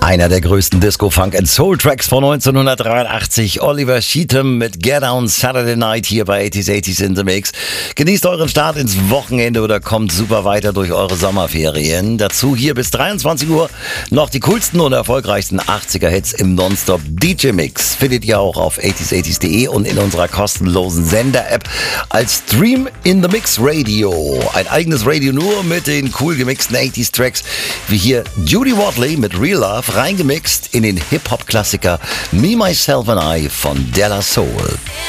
Einer der größten Disco, Funk and Soul Tracks von 1983, Oliver Cheatham mit Get Down Saturday Night hier bei 80s in the Mix. Genießt euren Start ins Wochenende oder kommt super weiter durch eure Sommerferien. Dazu hier bis 23 Uhr noch die coolsten und erfolgreichsten 80er Hits im Nonstop DJ Mix. Findet ihr auch auf 80s80s.de und in unserer kostenlosen Sender-App als Stream in the Mix Radio. Ein eigenes Radio nur mit den cool gemixten 80s Tracks, wie hier Judy Wadley mit Real Love, reingemixt in den Hip-Hop-Klassiker Me, Myself and I von Della Soul.